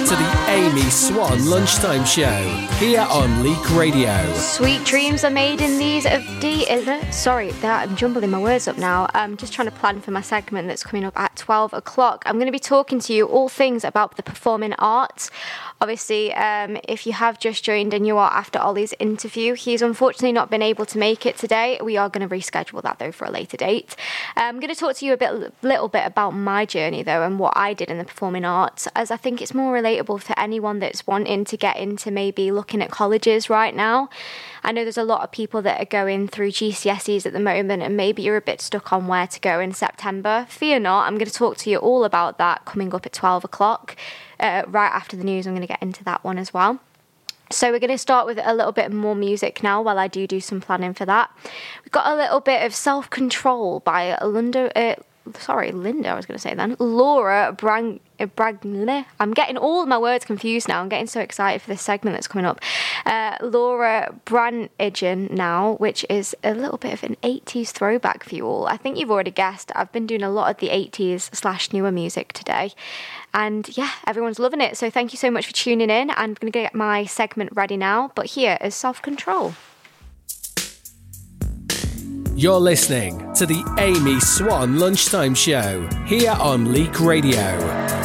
to the Amy Swan Lunchtime Show here on Leak Radio. Sweet dreams are made in these of Sorry, I'm jumbling my words up now. I'm just trying to plan for my segment that's coming up at 12 o'clock. I'm going to be talking to you all things about the performing arts. Obviously, if you have just joined and you are after Ollie's interview, he's unfortunately not been able to make it today. We are going to reschedule that, though, for a later date. I'm going to talk to you little bit about my journey, though, and what I did in the performing arts, as I think it's more relatable for anyone that's wanting to get into maybe looking at colleges right now. I know there's a lot of people that are going through GCSEs at the moment, and maybe you're a bit stuck on where to go in September. Fear not, I'm going to talk to you all about that coming up at 12 o'clock. Right after the news, I'm going to get into that one as well. So we're going to start with a little bit more music now while I do some planning for that. We've got a little bit of Self-Control by Laura Branigan. I'm getting all my words confused now. I'm getting so excited for this segment that's coming up. Laura Branigan now, which is a little bit of an 80s throwback for you all. I think you've already guessed. I've been doing a lot of the 80s / newer music today. And yeah, everyone's loving it. So thank you so much for tuning in. I'm going to get my segment ready now. But here is Self-Control. You're listening to the Amy Swan Lunchtime Show here on Leak Radio.